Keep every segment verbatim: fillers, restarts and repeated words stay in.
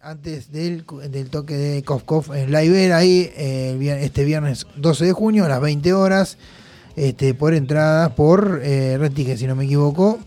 antes del, del toque de Cof Cof en Live Air, ahí eh, este viernes doce de junio a las veinte horas, este, por entrada por eh, Red Ticket, si no me equivoco.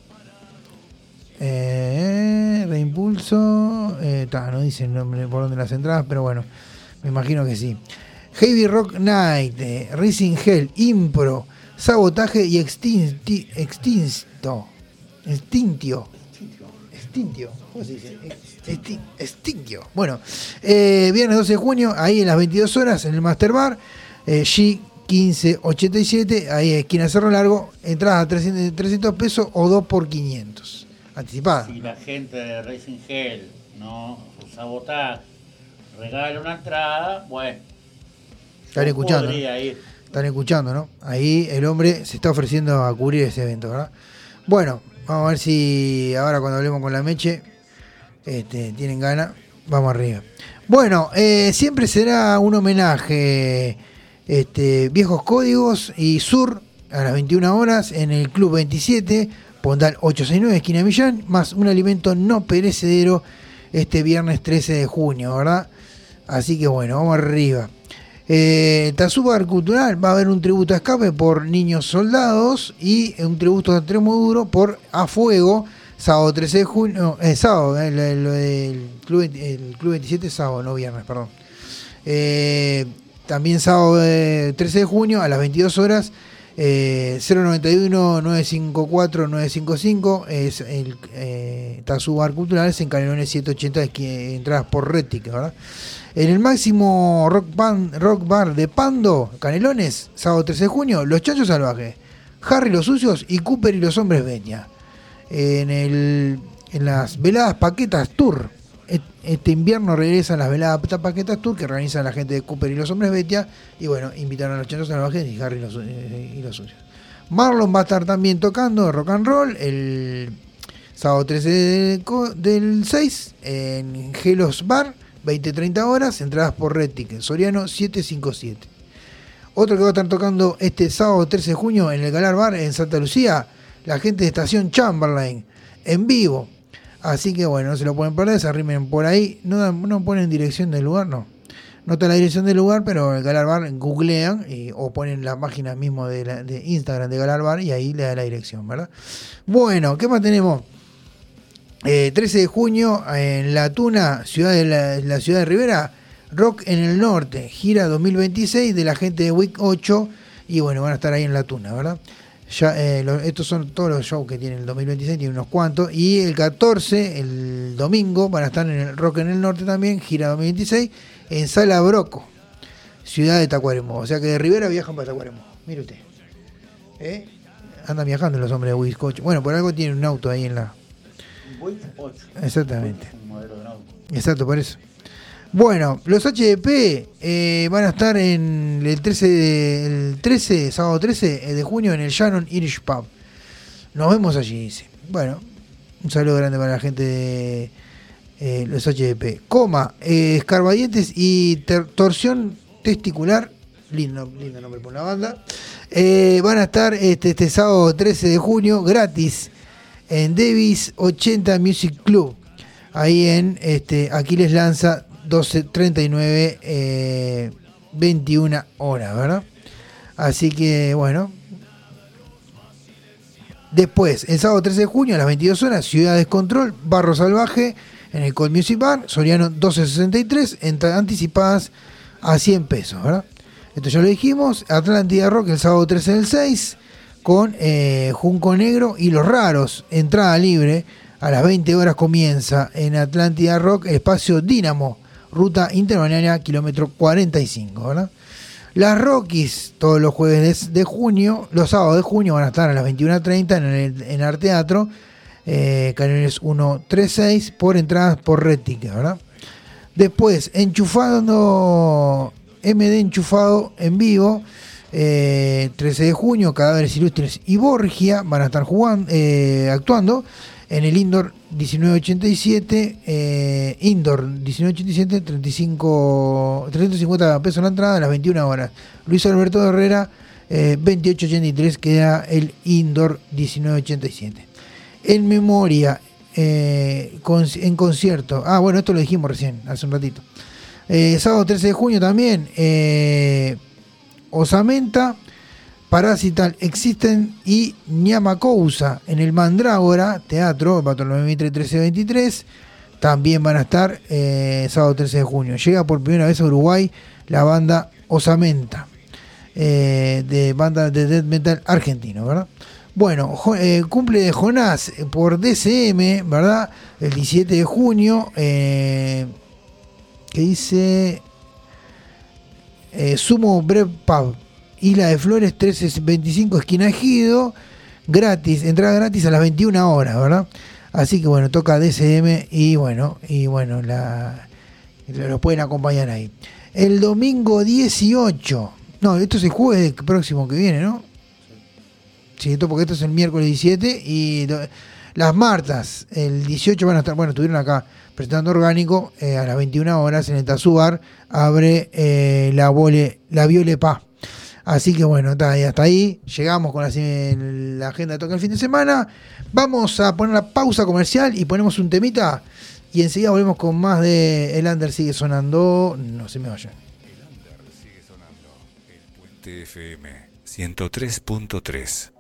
Eh, Reimpulso, eh, ta, no dice el nombre por dónde las entradas, pero bueno, me imagino que sí. Heavy Rock Night, eh, Rising Hell, Impro, Sabotaje y Extinti, Extinto. Extintio. Extintio. ¿Cómo se dice? Exti, Extintio. Bueno, eh, viernes doce de junio, ahí en las veintidós horas, en el Master Bar, eh, G quince ochenta y siete, ahí esquina Cerro Largo, entradas a trescientos, trescientos pesos o dos por quinientos. Anticipada. Si la gente de Racing Hell, no, su Sabotaje, regala una entrada, bueno. Están escuchando. ¿no? Están escuchando, ¿no? Ahí el hombre se está ofreciendo a cubrir ese evento, ¿verdad? Bueno, vamos a ver si ahora cuando hablemos con la Meche, este, tienen ganas. Vamos arriba. Bueno, eh, siempre será un homenaje, este, Viejos Códigos y Sur, a las veintiuna horas, en el Club veintisiete, Pondal ochocientos sesenta y nueve, esquina Millán, más un alimento no perecedero este viernes trece de junio, ¿verdad? Así que bueno, vamos arriba. Eh, Tazú Bar Cultural, va a haber un tributo a Escape por Niños Soldados y un tributo a Tremoduro por A Fuego, sábado trece de junio, eh, sábado, el, el, el, club, el Club veintisiete, sábado, no viernes, perdón. Eh, también sábado eh, trece de junio a las veintidós horas, eh, cero noventa y uno nueve cincuenta y cuatro nueve cincuenta y cinco, es el eh, Tazú Bar Cultural, es en Canelones setecientos ochenta, es que entradas por Red Ticket, ¿verdad? En el máximo rock, band, rock bar de Pando, Canelones, sábado trece de junio, Los Chanchos Salvajes, Harry los Sucios y Cooper y los Hombres Beña. En, el, en las veladas Paquetas Tour, este invierno regresan las veladas Paquetas Tour que organizan la gente de Cooper y los Hombres Beña. Y bueno, invitaron a Los Chanchos Salvajes y Harry los, eh, y los Sucios. Marlon va a estar también tocando rock and roll el sábado trece de, del seis en Gelos Bar, veinte treinta horas, entradas por Red Ticket, Soriano setecientos cincuenta y siete. Otro que va a estar tocando este sábado trece de junio en el Galar Bar en Santa Lucía, la gente de Estación Chamberlain, en vivo. Así que bueno, no se lo pueden perder, se arrimen por ahí. No, no ponen dirección del lugar, no. No está la dirección del lugar, pero el Galar Bar googlean y, o ponen la página mismo de, la, de Instagram de Galar Bar y ahí le da la dirección, ¿verdad? Bueno, ¿qué más tenemos? Eh, trece de junio en La Tuna, ciudad de la, la ciudad de Rivera, Rock en el Norte, gira dos mil veintiséis de la gente de Week ocho, y bueno, van a estar ahí en La Tuna, ¿verdad? Ya, eh, lo, estos son todos los shows que tiene el dos mil veintiséis, tiene unos cuantos, y el catorce, el domingo, van a estar en el Rock en el Norte también, gira dos mil veintiséis, en Sala Broco, ciudad de Tacuarembó, o sea que de Rivera viajan para Tacuarembó, mire usted, ¿eh? Andan viajando los hombres de Week ocho, bueno, por algo tienen un auto ahí en la... ocho. Exactamente. Un modelo de auto. Exacto, por eso. Bueno, los H D P eh, van a estar en el trece, de, el trece, sábado trece de junio en el Shannon Irish Pub. Nos vemos allí, dice. Bueno, un saludo grande para la gente de eh, los H D P. Coma, eh, escarbadientes y ter- torsión testicular. Lindo, lindo nombre por la banda. Eh, van a estar este, este sábado trece de junio gratis en Davis ochenta Music Club, ahí en este, Aquiles Lanza doce treinta y nueve, eh, veintiuna horas, ¿verdad? Así que bueno. Después, el sábado trece de junio a las veintidós horas, Ciudad Descontrol, Barro Salvaje, en el Cold Music Bar, Soriano doce sesenta y tres, entradas anticipadas a cien pesos, ¿verdad? Esto ya lo dijimos. Atlántida Rock el sábado trece del seis, con eh, Junco Negro y Los Raros, entrada libre, a las veinte horas comienza en Atlántida Rock, espacio Dínamo, ruta interbanaria, kilómetro cuarenta y cinco, ¿verdad? Las Rockies, todos los jueves de, de junio, los sábados de junio van a estar a las veintiuna treinta en el en Arteatro, eh, Canelones ciento treinta y seis, por entradas por Red Ticket, ¿verdad? Después, enchufando, M D Enchufado en vivo, Eh, trece de junio, Cadáveres Ilustres y Borgia van a estar jugando, eh, actuando en el Indoor diecinueve ochenta y siete, eh, Indoor diecinueve ochenta y siete, treinta y cinco, trescientos cincuenta pesos la entrada a las veintiuna horas. Luis Alberto Herrera, eh, veintiocho ochenta y tres queda el Indoor diecinueve ochenta y siete. En memoria eh, con, en concierto. Ah, bueno, esto lo dijimos recién, hace un ratito. Eh, sábado trece de junio también, eh, Osamenta, Parasital Existen y Nyamacosa en el Mandrágora Teatro, Bartolomé Mitre trece veintitrés. También van a estar eh, sábado trece de junio. Llega por primera vez a Uruguay la banda Osamenta, eh, de banda de death metal argentino, ¿verdad? Bueno, jo, eh, cumple de Jonás por D C M, ¿verdad? El diecisiete de junio, eh, que dice eh, Sumo Brev Pub, Isla de Flores trece veinticinco, esquina Ejido, gratis, entrada gratis a las veintiuna horas, ¿verdad? Así que bueno, toca D C M y bueno, y bueno, la, los pueden acompañar ahí. El domingo dieciocho, no, esto es el jueves próximo que viene, ¿no? Sí, esto porque esto es el miércoles diecisiete y do, las Martas, el dieciocho van a estar, bueno, estuvieron acá presentando Orgánico, eh, a las veintiuna horas en el Tazubar, abre eh, la, vole, la Viole Paz. Así que bueno, está ahí, hasta ahí llegamos con la, la agenda de Toca el fin de semana. Vamos a poner la pausa comercial y ponemos un temita y enseguida volvemos con más de El Under sigue sonando. No se me vayan. El Under sigue sonando. El Puente F M ciento tres punto tres.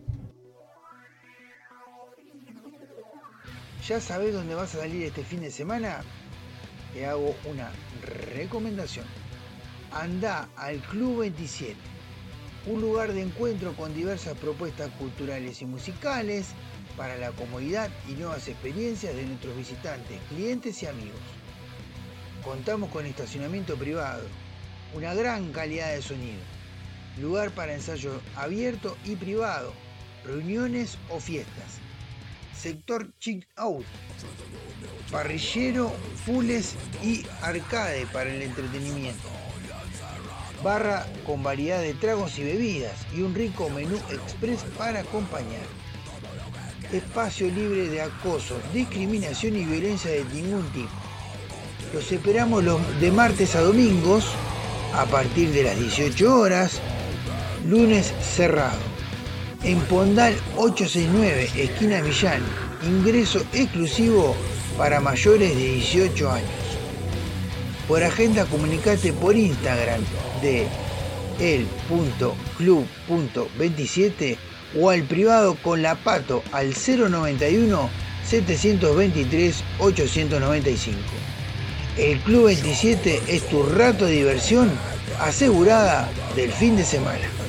¿Ya sabés dónde vas a salir este fin de semana? Te hago una recomendación. Andá al Club veintisiete, un lugar de encuentro con diversas propuestas culturales y musicales para la comodidad y nuevas experiencias de nuestros visitantes, clientes y amigos. Contamos con estacionamiento privado, una gran calidad de sonido, lugar para ensayo abierto y privado, reuniones o fiestas, sector chill out, parrillero, fulles y arcade para el entretenimiento, barra con variedad de tragos y bebidas y un rico menú express para acompañar. Espacio libre de acoso, discriminación y violencia de ningún tipo. Los esperamos los de martes a domingos a partir de las dieciocho horas, lunes cerrado. En Pondal ochocientos sesenta y nueve, esquina Millán, ingreso exclusivo para mayores de dieciocho años. Por agenda comunicate por Instagram de el punto club punto veintisiete o al privado con la Pato al cero noventa y uno, setecientos veintitrés, ochocientos noventa y cinco. El Club veintisiete es tu rato de diversión asegurada del fin de semana.